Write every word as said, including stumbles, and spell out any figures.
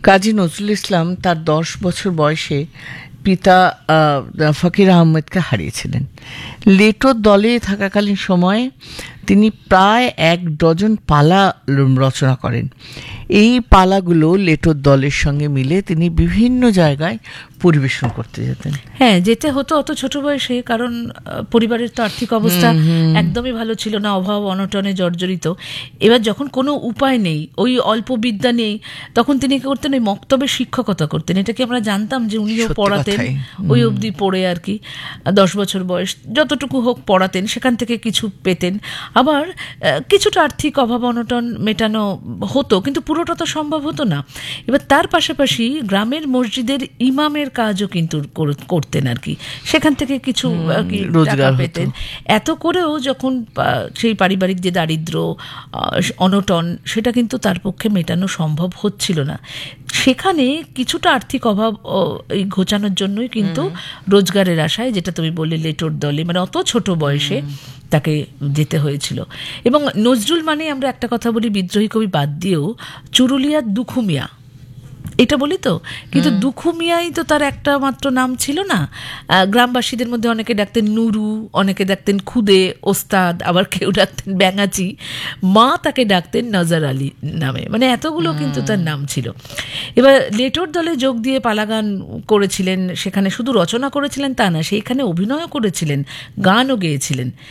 কাজী নজরুল ইসলাম তার দশ বছর বয়সে পিতা আহ, ফকির আহমেদকে হারিয়েছিলেন। লেটোর দলে থাকাকালীন সময়ে তিনি প্রায় এক ডজন পালা রচনা করেন। এই পালাগুলো লেটোর দলের সঙ্গে মিলে তিনি বিভিন্ন জায়গায় পরিবেশন করতে যেতেন। হ্যাঁ, যেতে হতো অত ছোট বয়সে, কারণ আহ, পরিবারের তো আর্থিক অবস্থা একদমই ভালো ছিল না, অভাব অনটনে জর্জরিত। এবার যখন কোনো উপায় নেই, ওই অল্প বিদ্যা নেই, তখন তিনি কি করতেন, ওই মক্তবে শিক্ষকতা করতেন। এটা কি আমরা জানতাম যে উনিও সত্যি পড়াতেন, কথাই। ওই অবধি পড়ে আর কি, দশ বছর বয়স যতটুকু হোক পড়াতেন, সেখান থেকে কিছু পেতেন। আবার আহ, কিছুটা আর্থিক অভাব অনটন মেটানো হতো, কিন্তু পুরোটা তো সম্ভব হতো না। এবার তার পাশাপাশি গ্রামের মসজিদের ইমামের কাজও কিন্তু কর- করতেন আর কি, সেখান থেকে কিছু আর কি রোজগার টাকা হতো। পেতেন। এত করেও যখন আহ, সেই পারিবারিক যে দারিদ্র্য, আহ, অনটন, সেটা কিন্তু তার পক্ষে মেটানো সম্ভব হচ্ছিল না। সেখানে কিছুটা আর্থিক অভাব ও, এই ঘোচানোর জন্যই কিন্তু রোজগারের আশায়, যেটা তুমি বললে লেটোর দলে, মানে অত ছোট বয়সে তাকে যেতে হয়েছিল। এবং নজরুল মানে আমরা একটা কথা বলি, বিদ্রোহী কবি বাদ দিয়েও চুরুলিয়ার দুখু মিয়া, এটা বলি তো, কিন্তু দুখু মিয়াই তো তার একটা মাত্র নাম ছিল না। আহ, গ্রামবাসীদের মধ্যে অনেকে ডাকতেন নুরু, অনেকে ডাকতেন খুদে, ওস্তাদ, আবার কেউ ডাকতেন ব্যাঙাচি, মা তাকে ডাকতেন নজর আলী নামে, মানে এতগুলো কিন্তু তার নাম ছিল। এবার লেটোর দলে যোগ দিয়ে পালাগান করেছিলেন, সেখানে শুধু রচনা করেছিলেন তা না, সেইখানে অভিনয়ও করেছিলেন, গানও গেয়েছিলেন।